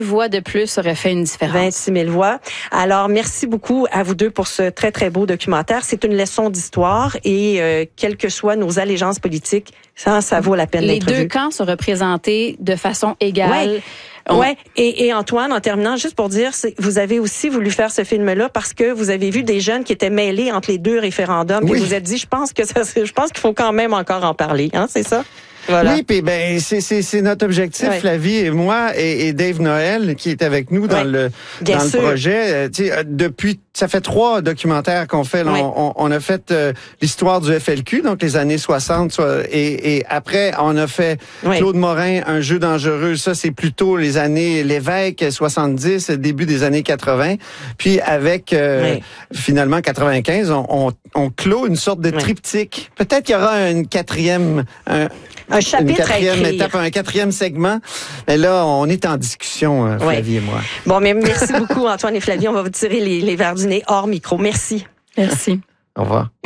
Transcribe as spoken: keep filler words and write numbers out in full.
voix de plus aurait fait une différence. vingt-six mille voix. Alors, merci beaucoup à vous deux pour ce très, très beau documentaire. C'est une leçon d'histoire et euh, quelles que soient nos allégeances politiques, ça, ça vaut la peine d'être vu. Les deux camps sont représentés de façon égale. Ouais. On... Ouais. Et, et Antoine, en terminant, juste pour dire, c'est, vous avez aussi voulu faire ce film-là parce que vous avez vu des jeunes qui étaient mêlés entre les deux référendums. Oui. Et vous vous êtes dit, je pense que ça, je pense qu'il faut quand même encore en parler. Hein, c'est ça? Voilà. Oui, puis ben c'est c'est c'est notre objectif, ouais. Flavie et moi et, et Dave Noël qui est avec nous dans ouais. le Bien dans sûr. le projet. Euh, tu sais, depuis ça fait trois documentaires qu'on fait. Là, ouais. on, on a fait euh, l'histoire du F L Q, donc les années soixante, soit, et, et après on a fait ouais. Claude Morin, Un jeu dangereux. Ça c'est plutôt les années Lévesque, soixante-dix, début des années quatre-vingts. Puis avec euh, ouais. finalement quatre-vingt-quinze, on, on on clôt une sorte de ouais. triptyque. Peut-être qu'il y aura une quatrième un, Un chapitre une quatrième à étape, un quatrième segment. Mais là, on est en discussion, euh, Flavie ouais. et moi. Bon, mais merci beaucoup, Antoine et Flavie. On va vous tirer les, les verres du nez hors micro. Merci. Merci. Au revoir.